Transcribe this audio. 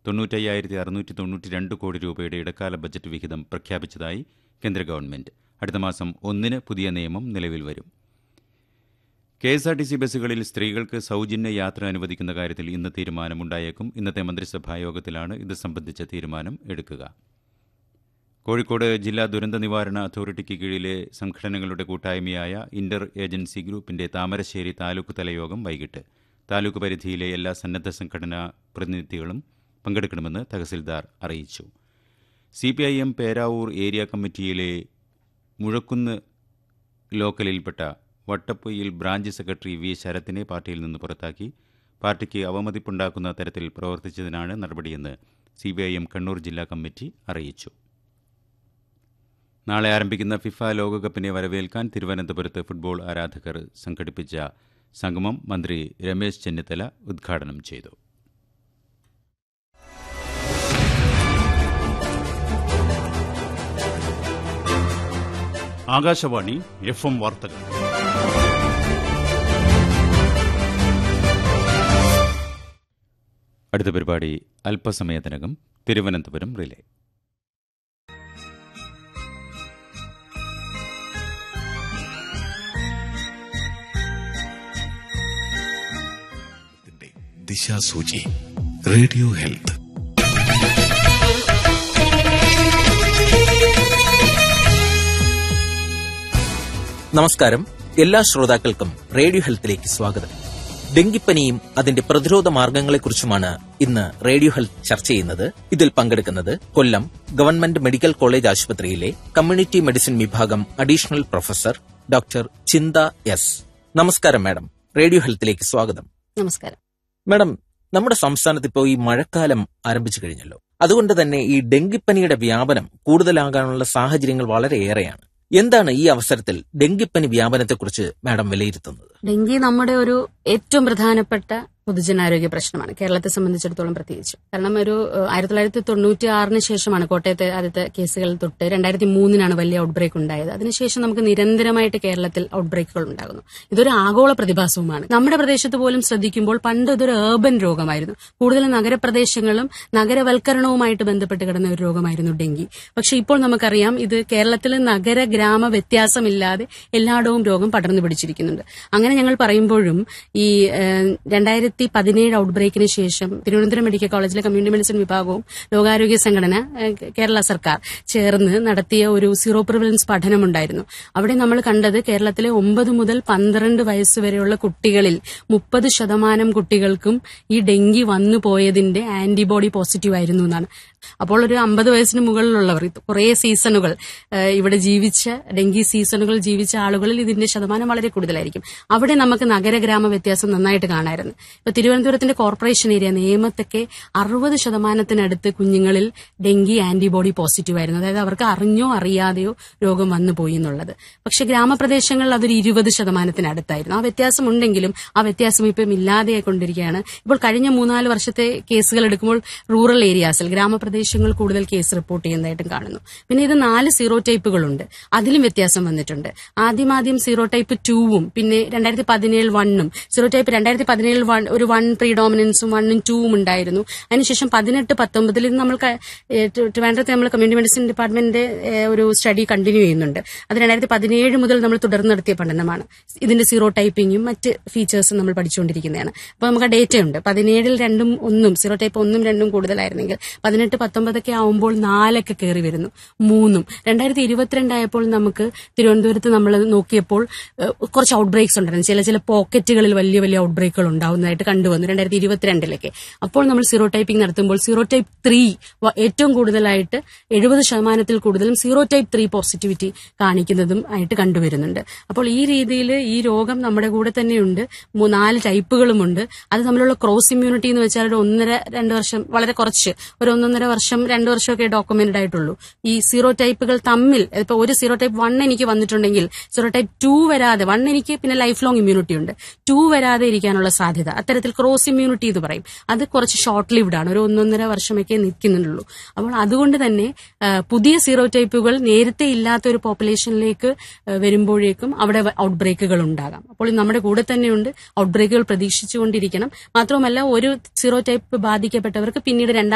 95,692 കോടി രൂപയുടെ ഇടക്കാല ബജറ്റ് വിഹിതം പ്രഖ്യാപിച്ചതായി കേന്ദ്ര ഗവൺമെന്റ്. അടുത്ത മാസം 1 പുതിയ നിയമം നിലവിൽ വരും. KSRTC ബസ്സുകളിൽ സ്ത്രീകൾക്ക് സൗജന്യ യാത്ര അനുവദിക്കുന്ന കാര്യത്തിൽ ഇന്ന് തീരുമാനമുണ്ടായേക്കും. ഇന്നത്തെ മന്ത്രിസഭാ യോഗത്തിലാണ് ഇത് സംബന്ധിച്ച തീരുമാനം എടുക്കുക. കോഴിക്കോട് ജില്ലാ ദുരന്ത നിവാരണ അതോറിറ്റിക്ക് കീഴിലെ സംഘടനകളുടെ കൂട്ടായ്മയായ ഇന്റർ ഏജൻസി ഗ്രൂപ്പിന്റെ താമരശ്ശേരി താലൂക്ക് തലയോഗം വൈകിട്ട്. താലൂക്ക് പരിധിയിലെ എല്ലാ സന്നദ്ധ സംഘടനാ പ്രതിനിധികളും പങ്കെടുക്കണമെന്ന് തഹസിൽദാർ അറിയിച്ചു. CPIM Peravoor area കമ്മിറ്റിയിലെ Muzhakkunnu ലോക്കലിൽപ്പെട്ട Vattappoyil branch secretary V. ശരത്തിനെ പാർട്ടിയിൽ നിന്ന് പുറത്താക്കി. പാർട്ടിക്ക് അവമതിപ്പുണ്ടാക്കുന്ന തരത്തിൽ പ്രവർത്തിച്ചതിനാണ് നടപടിയെന്ന് CPIM കണ്ണൂർ ജില്ലാ കമ്മിറ്റി അറിയിച്ചു. നാളെ ആരംഭിക്കുന്ന ഫിഫ ലോകകപ്പിനെ വരവേൽക്കാൻ തിരുവനന്തപുരത്ത് ഫുട്ബോൾ ആരാധകർ സംഘടിപ്പിച്ച സംഗമം മന്ത്രി രമേശ് ചെന്നിത്തല ഉദ്ഘാടനം ചെയ്തു. ആകാശവാണി FM വാർത്തകൾ. അടുത്ത പരിപാടി അല്പസമയത്തിനകം തിരുവനന്തപുരം റിലേ. ദിശാസൂചി radio health. നമസ്കാരം. എല്ലാ ശ്രോതാക്കൾക്കും റേഡിയോ ഹെൽത്തിലേക്ക് സ്വാഗതം. ഡെങ്കിപ്പനിയും അതിന്റെ പ്രതിരോധ മാർഗങ്ങളെക്കുറിച്ചുമാണ് ഇന്ന് റേഡിയോ ഹെൽത്ത് ചർച്ച ചെയ്യുന്നത്. ഇതിൽ പങ്കെടുക്കുന്നത് കൊല്ലം ഗവൺമെന്റ് മെഡിക്കൽ കോളേജ് ആശുപത്രിയിലെ കമ്മ്യൂണിറ്റി മെഡിസിൻ വിഭാഗം അഡീഷണൽ പ്രൊഫസർ ഡോക്ടർ ചിന്ത S. നമസ്കാരം മാഡം, റേഡിയോ ഹെൽത്തിലേക്ക് സ്വാഗതം. നമസ്കാരം മാഡം. നമ്മുടെ സംസ്ഥാനത്ത് ഇപ്പോൾ ഈ മഴക്കാലം ആരംഭിച്ചു കഴിഞ്ഞല്ലോ. അതുകൊണ്ട് തന്നെ ഈ ഡെങ്കിപ്പനിയുടെ വ്യാപനം കൂടുതലാകാനുള്ള സാഹചര്യങ്ങൾ വളരെയേറെയാണ്. എന്താണ് ഈ അവസരത്തിൽ ഡെങ്കിപ്പനി വ്യാപനത്തെക്കുറിച്ച് മാഡം വിലയിരുത്തുന്നത്? ഡെങ്കി നമ്മുടെ ഒരു ഏറ്റവും പ്രധാനപ്പെട്ട പൊതുജനാരോഗ്യ പ്രശ്നമാണ്, കേരളത്തെ സംബന്ധിച്ചിടത്തോളം പ്രത്യേകിച്ച്. കാരണം ഒരു 1996 ശേഷമാണ് കോട്ടയത്തെ ആദ്യത്തെ കേസുകൾ തൊട്ട് 2003 വലിയ ഔട്ട്ബ്രേക്ക് ഉണ്ടായത്. അതിനുശേഷം നമുക്ക് നിരന്തരമായിട്ട് കേരളത്തിൽ ഔട്ട്ബ്രേക്കുകൾ ഉണ്ടാകുന്നു. ഇതൊരു ആഗോള പ്രതിഭാസവുമാണ്. നമ്മുടെ പ്രദേശത്ത് പോലും ശ്രദ്ധിക്കുമ്പോൾ പണ്ട് ഇതൊരു ഏർബൻ രോഗമായിരുന്നു. കൂടുതലും നഗരപ്രദേശങ്ങളും നഗരവൽക്കരണവുമായിട്ട് ബന്ധപ്പെട്ട് കിടന്ന ഒരു രോഗമായിരുന്നു ഡെങ്കി. പക്ഷെ ഇപ്പോൾ നമുക്കറിയാം ഇത് കേരളത്തിൽ നഗര ഗ്രാമ വ്യത്യാസമില്ലാതെ എല്ലായിടവും രോഗം പടർന്നു പിടിച്ചിരിക്കുന്നുണ്ട്. അങ്ങനെ ഞങ്ങൾ പറയുമ്പോഴും ഈ 2017 ഔട്ട്ബ്രേക്കിന് ശേഷം തിരുവനന്തപുരം മെഡിക്കൽ കോളേജിലെ കമ്മ്യൂണിറ്റി മെഡിസിൻ വിഭാഗവും ലോകാരോഗ്യ സംഘടന കേരള സർക്കാർ ചേർന്ന് നടത്തിയ ഒരു സീറോ പ്രിവലൻസ് പഠനമുണ്ടായിരുന്നു. അവിടെ നമ്മൾ കണ്ടത് കേരളത്തിലെ 9 മുതൽ 12 വയസ്സ് വരെയുള്ള കുട്ടികളിൽ 30% കുട്ടികൾക്കും ഈ ഡെങ്കി വന്നു പോയതിന്റെ ആന്റിബോഡി പോസിറ്റീവ് ആയിരുന്നു എന്നാണ്. അപ്പോൾ ഒരു 50 വയസ്സിന് മുകളിലുള്ളവർ, കുറേ സീസണുകൾ ഇവിടെ ജീവിച്ച ഡെങ്കി സീസണുകൾ ജീവിച്ച ആളുകളിൽ ഇതിന്റെ ശതമാനം വളരെ കൂടുതലായിരിക്കും. അവിടെ നമുക്ക് നഗരഗ്രാമ വ്യത്യാസം നന്നായിട്ട് കാണായിരുന്നു. ഇപ്പൊ തിരുവനന്തപുരത്തിന്റെ കോർപ്പറേഷൻ ഏരിയ നേമത്തൊക്കെ 60% കുഞ്ഞുങ്ങളിൽ ഡെങ്കി ആന്റിബോഡി പോസിറ്റീവ് ആയിരുന്നു. അതായത് അവർക്ക് അറിഞ്ഞോ അറിയാതെയോ രോഗം വന്നു പോയി എന്നുള്ളത്. പക്ഷെ ഗ്രാമപ്രദേശങ്ങളിൽ അതൊരു 20% ആ വ്യത്യാസം ഉണ്ടെങ്കിലും ആ വ്യത്യാസം ഇപ്പം ഇല്ലാതെയായിക്കൊണ്ടിരിക്കുകയാണ്. ഇപ്പോൾ കഴിഞ്ഞ 3-4 വർഷത്തെ കേസുകൾ എടുക്കുമ്പോൾ റൂറൽ ഏരിയാസിൽ ഗ്രാമപ്രദേശങ്ങൾ കൂടുതൽ കേസ് റിപ്പോർട്ട് ചെയ്യുന്നതായിട്ടും കാണുന്നു. പിന്നെ ഇത് 4 സീറോ ടൈപ്പുകളുണ്ട്, അതിലും വ്യത്യാസം വന്നിട്ടുണ്ട്. ആദ്യം സീറോ ടൈപ്പ് 2ഉം പിന്നെ 2017 1ഉം സീറോ ടൈപ്പ് 2017 ഒരു 1 പ്രീഡോമിനൻസും 1ഉം 2ഉം ഉണ്ടായിരുന്നു. അതിനുശേഷം 18-19 ഇത് നമ്മൾ ട്രിവാൻഡ്രത്ത് നമ്മൾ കമ്മ്യൂണിറ്റി മെഡിസിൻ ഡിപ്പാർട്ട്മെന്റിന്റെ ഒരു സ്റ്റഡി കണ്ടിന്യൂ ചെയ്യുന്നുണ്ട്. അത് 2017 മുതൽ നമ്മൾ തുടർന്ന് നടത്തിയ പഠനമാണ്. ഇതിന്റെ സീറോ ടൈപ്പിങ്ങും മറ്റ് ഫീച്ചേഴ്സും നമ്മൾ പഠിച്ചുകൊണ്ടിരിക്കുന്നതാണ്. അപ്പോൾ നമുക്ക് ഡേറ്റ ഉണ്ട്. 17 2ഉം 1ഉം സീറോ ടൈപ്പ് 1ഉം 2ഉം കൂടുതലായിരുന്നെങ്കിൽ 18-19 ആവുമ്പോൾ 4 കയറി വരുന്നു, 3ഉം. 2022 ആയപ്പോൾ നമുക്ക് തിരുവനന്തപുരത്ത് നമ്മൾ നോക്കിയപ്പോൾ കുറച്ച് ഔട്ട്ബ്രേക്സ് ഉണ്ടായിരുന്നു. ചില പോക്കറ്റുകളിൽ വലിയ വലിയ ഔട്ട്ബ്രേക്കുകൾ ഉണ്ടാവുന്നതായിട്ട് കണ്ടുവന്നു 2022 അപ്പോൾ നമ്മൾ സീറോ ടൈപ്പിംഗ് നടത്തുമ്പോൾ സീറോ ടൈപ്പ് 3 ഏറ്റവും കൂടുതലായിട്ട് 70% കൂടുതലും സീറോ ടൈപ്പ് 3 പോസിറ്റിവിറ്റി കാണിക്കുന്നതും ആയിട്ട് കണ്ടുവരുന്നുണ്ട്. അപ്പോൾ ഈ രീതിയിൽ ഈ രോഗം നമ്മുടെ കൂടെ തന്നെയുണ്ട്. 4 ടൈപ്പുകളുമുണ്ട്. അത് തമ്മിലുള്ള ക്രോസ് ഇമ്മ്യൂണിറ്റി എന്ന് വെച്ചാൽ ഒരു 1.5-2 വർഷം, വളരെ കുറച്ച്, ഒരു 1.5 വർഷം 2 വർഷമൊക്കെ ഡോക്യുമെന്റഡ് ആയിട്ടുള്ളൂ. ഈ സീറോ ടൈപ്പുകൾ തമ്മിൽ ഇപ്പൊ ഒരു സീറോ ടൈപ്പ് 1 എനിക്ക് വന്നിട്ടുണ്ടെങ്കിൽ സീറോ ടൈപ്പ് 2 വരാതെ, 1 എനിക്ക് പിന്നെ ലൈഫ് ലോങ് ഇമ്മ്യൂണിറ്റി ഉണ്ട്, 2 വരാതെ ഇരിക്കാനുള്ള സാധ്യത, അത്തരത്തിൽ ക്രോസ് ഇമ്മ്യൂണിറ്റി എന്ന് പറയും, അത് കുറച്ച് ഷോർട്ട് ലിവ്ഡ് ആണ്, ഒരു 1.5 വർഷമൊക്കെ നിൽക്കുന്നുള്ളൂ. അപ്പോൾ അതുകൊണ്ട് തന്നെ പുതിയ സീറോ ടൈപ്പുകൾ നേരത്തെ ഇല്ലാത്ത ഒരു പോപ്പുലേഷനിലേക്ക് വരുമ്പോഴേക്കും അവിടെ ഔട്ട്ബ്രേക്കുകൾ ഉണ്ടാകാം. അപ്പോൾ നമ്മുടെ കൂടെ തന്നെയുണ്ട്, ഔട്ട്ബ്രേക്കുകൾ പ്രതീക്ഷിച്ചുകൊണ്ടിരിക്കണം. മാത്രവുമല്ല ഒരു സീറോ ടൈപ്പ് ബാധിക്കപ്പെട്ടവർക്ക് പിന്നീട്